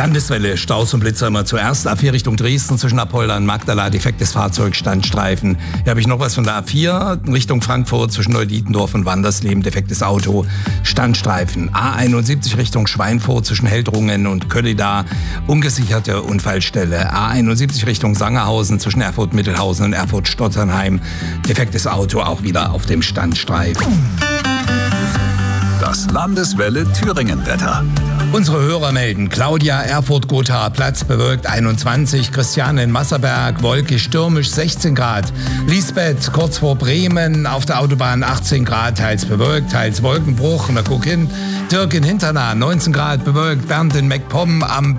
Landeswelle, Staus und Blitzer immer zuerst. A4 Richtung Dresden zwischen Apolda und Magdala, defektes Fahrzeug, Standstreifen. Hier habe ich noch was von der A4 Richtung Frankfurt zwischen Neudietendorf und Wandersleben, defektes Auto, Standstreifen. A71 Richtung Schweinfurt zwischen Heldrungen und Köllida, ungesicherte Unfallstelle. A71 Richtung Sangerhausen zwischen Erfurt-Mittelhausen und Erfurt-Stotternheim, defektes Auto, auch wieder auf dem Standstreifen. Das Landeswelle Thüringen-Wetter. Unsere Hörer melden: Claudia, Erfurt-Gotha, Platz bewölkt 21, Christiane in Masserberg, wolkig stürmisch 16 Grad, Lisbeth kurz vor Bremen auf der Autobahn 18 Grad, teils bewölkt, teils Wolkenbruch, na guck hin, Dirk in Hinternah 19 Grad bewölkt, Bernd in MacPom am